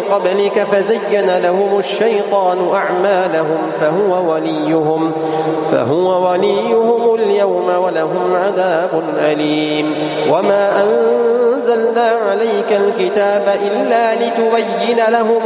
قبلك فزين لهم الشيطان أعمالهم فهو وليهم اليوم ولهم عذاب أليم. وما أنزلنا عليك الكتاب إلا لتبين لهم